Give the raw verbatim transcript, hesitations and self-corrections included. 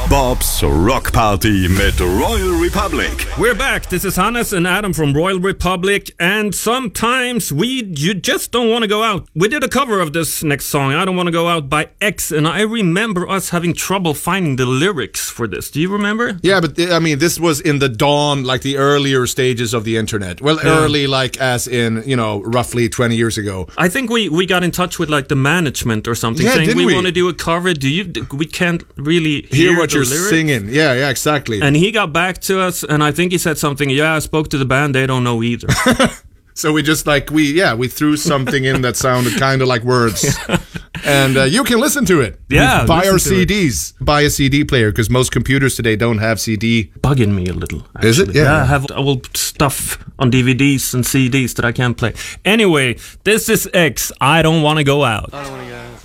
Bob's Rock Party mit Royal Republic. We're back. This is Hannes and Adam from Royal Republic. And sometimes we you just don't want to go out. We did a cover of this next song, I Don't Want to Go Out by X. And I remember us having trouble finding the lyrics for this. Do you remember? Yeah, but I mean, this was in the dawn, like the earlier stages of the internet. Well, Yeah. early, like as in, you know, roughly twenty years ago. I think we, we got in touch with like the management or something, Yeah, saying didn't we, we? want to do a cover. Do you? We can't really Hear, hear what the you're lyrics. singing. Yeah, yeah, exactly. And he got back to us, and I think he said something. Yeah, I spoke to the band. They don't know either. So we just like, we, yeah, we threw something in that sounded kind of like words. And uh, you can listen to it. Yeah, Buy our listen to C Ds. Buy a C D player, because most computers today don't have C D. Bugging me a little. Actually. Is it? Yeah. I have old stuff on D V Ds and C Ds that I can't play. Anyway, this is X. I Don't Want to Go Out. I don't wanna go.